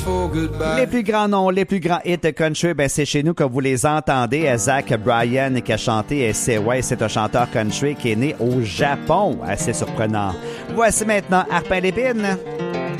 Les plus grands noms, les plus grands hits country, ben c'est chez nous que vous les entendez. Zach Bryan qui a chanté c'est un chanteur country qui est né au Japon. Assez surprenant. Voici maintenant Harpin l'épine.